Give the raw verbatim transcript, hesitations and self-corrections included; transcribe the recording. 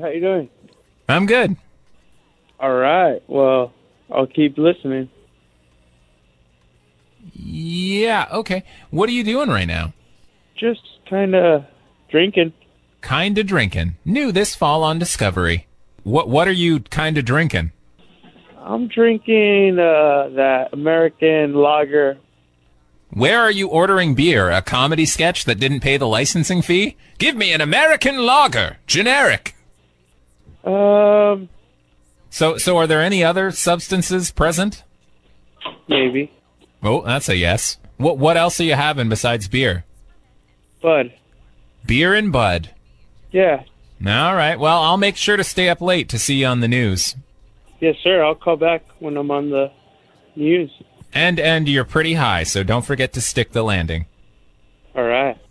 How you doing? I'm good. All right. Well, I'll keep listening. Yeah, okay. What are you doing right now? Just kind of drinking. Kinda drinking. New this fall on Discovery. What What are you kinda drinking? I'm drinking uh, that American lager. Where are you ordering beer? A comedy sketch that didn't pay the licensing fee? Give me an American lager, generic. Um, So, so are there any other substances present? maybe. Oh, that's a yes. What What else are you having besides beer? Bud. Beer and bud. Yeah. All right. Well, I'll make sure to stay up late to see you on the news. Yes, sir. I'll call back when I'm on the news. And and you're pretty high, so don't forget to stick the landing. All right.